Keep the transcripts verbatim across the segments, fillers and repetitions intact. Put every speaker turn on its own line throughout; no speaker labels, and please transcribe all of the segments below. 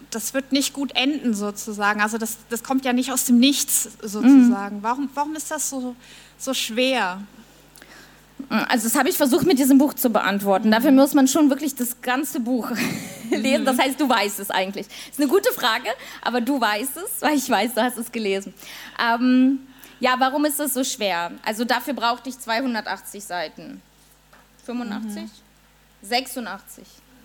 das wird nicht gut enden sozusagen. Also das, das kommt ja nicht aus dem Nichts sozusagen. Mhm. Warum, warum ist das so, so schwer?
Also das habe ich versucht mit diesem Buch zu beantworten. Dafür muss man schon wirklich das ganze Buch lesen. Das heißt, du weißt es eigentlich. Das ist eine gute Frage, aber du weißt es, weil ich weiß, du hast es gelesen. Ähm, ja, warum ist das so schwer? Also dafür brauchte ich zweihundertachtzig Seiten. fünfundachtzig? Mhm. sechsundachtzig.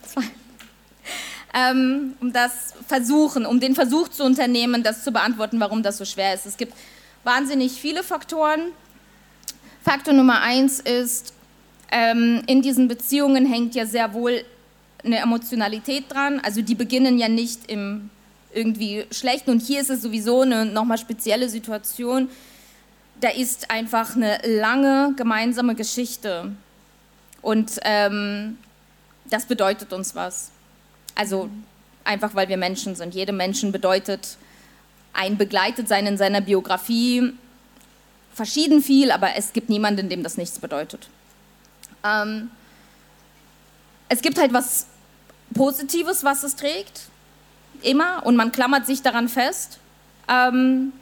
ähm, um das versuchen, um den Versuch zu unternehmen, das zu beantworten, warum das so schwer ist. Es gibt wahnsinnig viele Faktoren. Faktor Nummer eins ist, ähm, in diesen Beziehungen hängt ja sehr wohl eine Emotionalität dran. Also die beginnen ja nicht im irgendwie Schlechten. Und hier ist es sowieso eine nochmal spezielle Situation. Da ist einfach eine lange gemeinsame Geschichte. Und ähm, das bedeutet uns was. Also einfach, weil wir Menschen sind. Jedem Menschen bedeutet ein Begleitetsein in seiner Biografie verschieden viel, aber es gibt niemanden, dem das nichts bedeutet. Ähm, es gibt halt was Positives, was es trägt, immer, und man klammert sich daran fest. Ähm,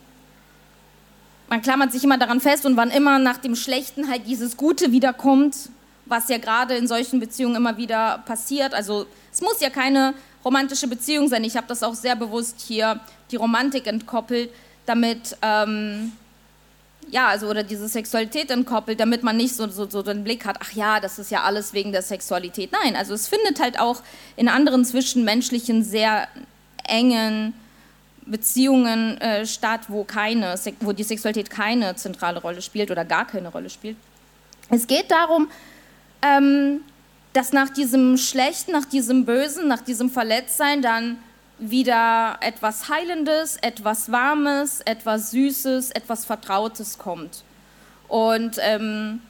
man klammert sich immer daran fest, und wann immer nach dem Schlechten halt dieses Gute wiederkommt, was ja gerade in solchen Beziehungen immer wieder passiert. Also es muss ja keine romantische Beziehung sein. Ich habe das auch sehr bewusst hier die Romantik entkoppelt, damit ähm, ja, also oder diese Sexualität entkoppelt, damit man nicht so, so, so den Blick hat, ach ja, das ist ja alles wegen der Sexualität. Nein, also es findet halt auch in anderen zwischenmenschlichen, sehr engen Beziehungen äh, statt, wo, keine, wo die Sexualität keine zentrale Rolle spielt oder gar keine Rolle spielt. Es geht darum, ähm, dass nach diesem Schlechten, nach diesem Bösen, nach diesem Verletztsein dann wieder etwas Heilendes, etwas Warmes, etwas Süßes, etwas Vertrautes kommt. Und ähm,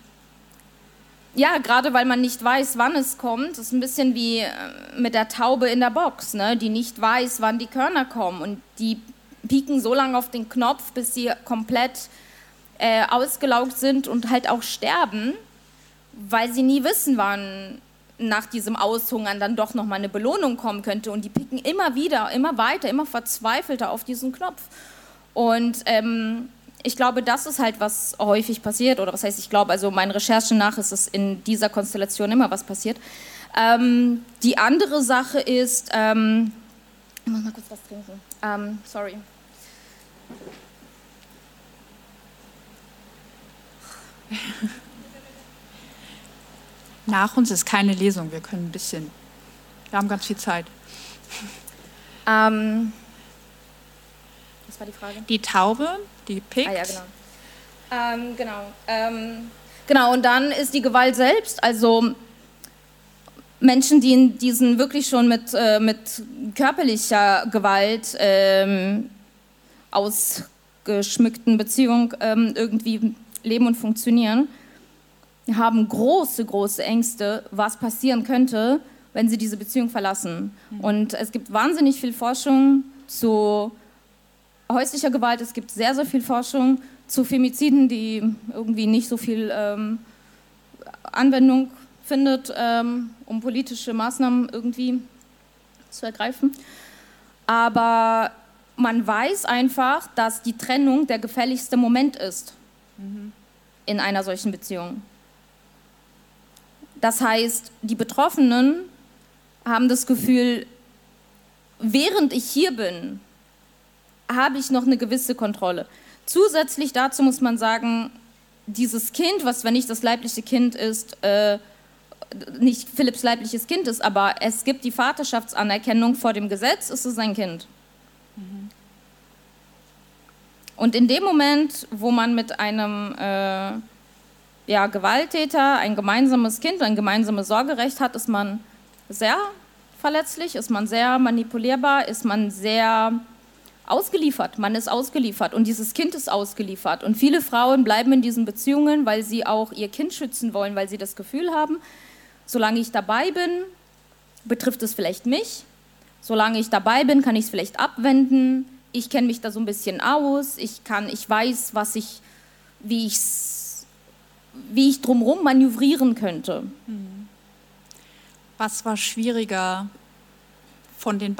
ja, gerade weil man nicht weiß, wann es kommt, ist ein bisschen wie mit der Taube in der Box, ne? Die nicht weiß, wann die Körner kommen, und die pieken so lange auf den Knopf, bis sie komplett äh, ausgelaugt sind und halt auch sterben, weil sie nie wissen, wann nach diesem Aushungern dann doch nochmal eine Belohnung kommen könnte, und die picken immer wieder, immer weiter, immer verzweifelter auf diesen Knopf. Und ähm, ich glaube, das ist halt, was häufig passiert, oder was heißt, ich glaube, also meinen Recherchen nach ist es in dieser Konstellation immer was passiert. Ähm, die andere Sache ist, ähm, ich muss mal kurz was trinken, ähm, sorry.
Nach uns ist keine Lesung, wir können ein bisschen, wir haben ganz viel Zeit.
Ähm, was war die Frage?
Die Taube, die pickt.
Ah ja, genau. Ähm, genau. Ähm, genau, und dann ist die Gewalt selbst, also Menschen, die in diesen wirklich schon mit, äh, mit körperlicher Gewalt ähm, ausgeschmückten Beziehungen ähm, irgendwie leben und funktionieren, haben große, große Ängste, was passieren könnte, wenn sie diese Beziehung verlassen. Mhm. Und es gibt wahnsinnig viel Forschung zu häuslicher Gewalt, es gibt sehr, sehr viel Forschung zu Femiziden, die irgendwie nicht so viel ähm, Anwendung findet, ähm, um politische Maßnahmen irgendwie zu ergreifen. Aber man weiß einfach, dass die Trennung der gefährlichste Moment ist mhm. in einer solchen Beziehung. Das heißt, die Betroffenen haben das Gefühl, während ich hier bin, habe ich noch eine gewisse Kontrolle. Zusätzlich dazu muss man sagen, dieses Kind, was zwar nicht das leibliche Kind ist, äh, nicht Philipps leibliches Kind ist, aber es gibt die Vaterschaftsanerkennung vor dem Gesetz, ist es sein Kind. Mhm. Und in dem Moment, wo man mit einem äh, ja, Gewalttäter ein gemeinsames Kind, ein gemeinsames Sorgerecht hat, ist man sehr verletzlich, ist man sehr manipulierbar, ist man sehr ausgeliefert. Man ist ausgeliefert und dieses Kind ist ausgeliefert. Und viele Frauen bleiben in diesen Beziehungen, weil sie auch ihr Kind schützen wollen, weil sie das Gefühl haben, solange ich dabei bin, betrifft es vielleicht mich. Solange ich dabei bin, kann ich es vielleicht abwenden. Ich kenne mich da so ein bisschen aus. Ich kann, ich weiß, was ich, wie ich's wie ich drumherum manövrieren könnte.
Was war schwieriger von den